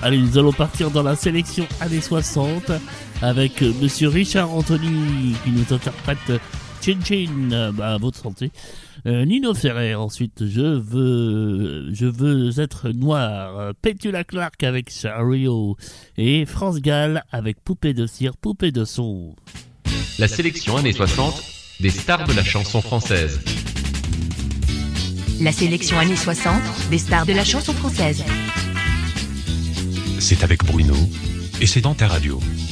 Allez, nous allons partir dans la sélection années 60 avec monsieur Richard Anthony qui nous interprète Chin Chin, à votre santé. Nino Ferrer, ensuite, je veux être noir. Petula Clark avec Shario et France Gall avec Poupée de cire, Poupée de son. La sélection années 60 des stars de la chanson française. La sélection années 60 des stars de la chanson française. C'est avec Bruno et c'est dans ta radio.